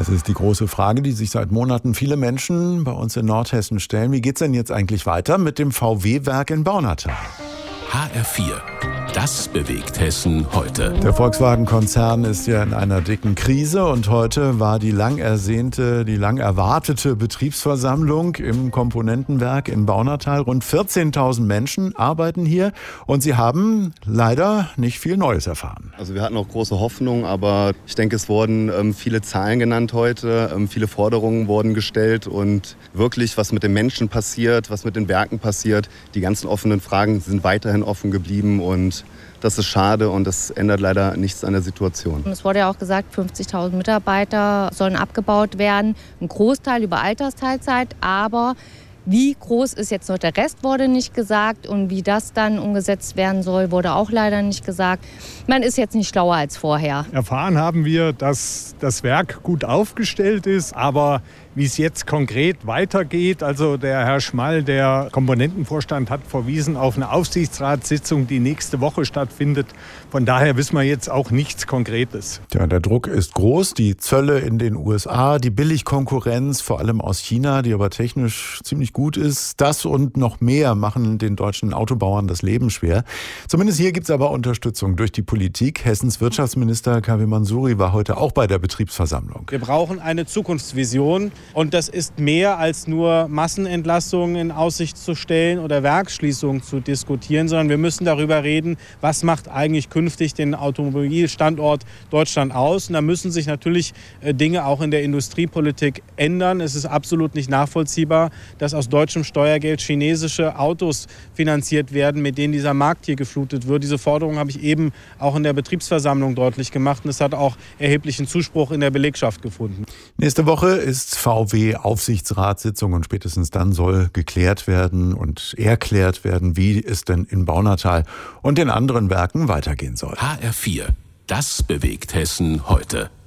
Das ist die große Frage, die sich seit Monaten viele Menschen bei uns in Nordhessen stellen. Wie geht's denn jetzt eigentlich weiter mit dem VW-Werk in Baunatal? HR4. Das bewegt Hessen heute. Der Volkswagen-Konzern ist ja in einer dicken Krise und heute war die lang erwartete Betriebsversammlung im Komponentenwerk in Baunatal. Rund 14.000 Menschen arbeiten hier und sie haben leider nicht viel Neues erfahren. Also wir hatten auch große Hoffnung, aber ich denke, es wurden viele Zahlen genannt heute, viele Forderungen wurden gestellt und wirklich, was mit den Menschen passiert, was mit den Werken passiert, die ganzen offenen Fragen sind weiterhin offen geblieben und das ist schade und das ändert leider nichts an der Situation. Es wurde ja auch gesagt, 50.000 Mitarbeiter sollen abgebaut werden. Ein Großteil über Altersteilzeit, aber wie groß ist jetzt noch der Rest, wurde nicht gesagt. Und wie das dann umgesetzt werden soll, wurde auch leider nicht gesagt. Man ist jetzt nicht schlauer als vorher. Erfahren haben wir, dass das Werk gut aufgestellt ist, aber wie es jetzt konkret weitergeht, also der Herr Schmall, der Komponentenvorstand, hat verwiesen auf eine Aufsichtsratssitzung, die nächste Woche stattfindet. Von daher wissen wir jetzt auch nichts Konkretes. Ja, der Druck ist groß. Die Zölle in den USA, die Billigkonkurrenz, vor allem aus China, die aber technisch ziemlich gut ist. Das und noch mehr machen den deutschen Autobauern das Leben schwer. Zumindest hier gibt es aber Unterstützung durch die Politik. Hessens Wirtschaftsminister Kavi Mansuri war heute auch bei der Betriebsversammlung. Wir brauchen eine Zukunftsvision. Und das ist mehr als nur Massenentlassungen in Aussicht zu stellen oder Werksschließungen zu diskutieren, sondern wir müssen darüber reden, was macht eigentlich künftig den Automobilstandort Deutschland aus. Und da müssen sich natürlich Dinge auch in der Industriepolitik ändern. Es ist absolut nicht nachvollziehbar, dass aus deutschem Steuergeld chinesische Autos finanziert werden, mit denen dieser Markt hier geflutet wird. Diese Forderung habe ich eben auch in der Betriebsversammlung deutlich gemacht. Und es hat auch erheblichen Zuspruch in der Belegschaft gefunden. Nächste Woche ist VW-Aufsichtsratssitzung und spätestens dann soll geklärt werden und erklärt werden, wie es denn in Baunatal und den anderen Werken weitergehen soll. HR4. Das bewegt Hessen heute.